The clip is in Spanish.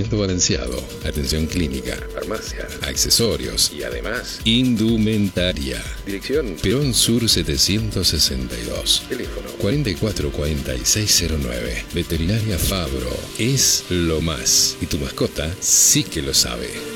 estacionamiento balanceado, atención clínica, farmacia, accesorios y además indumentaria. Dirección Perón Sur 762. Teléfono 444609. Veterinaria Fabro es lo más y tu mascota sí que lo sabe.